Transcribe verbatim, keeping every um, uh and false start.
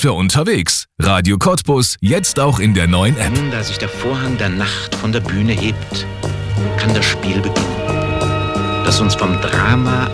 für unterwegs. Radio Cottbus, jetzt auch in der neuen App. Da sich der Vorhang der Nacht von der Bühne hebt, kann das Spiel beginnen, das uns vom Drama